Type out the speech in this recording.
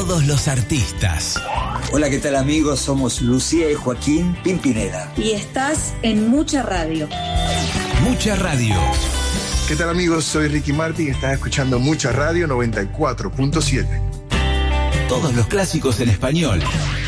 Todos los artistas. Hola, ¿qué tal amigos? Somos Lucía y Joaquín Pimpineda. Y estás en Mucha Radio. Mucha Radio. ¿Qué tal amigos? Soy Ricky Martin y estás escuchando Mucha Radio 94.7. Todos los clásicos en español.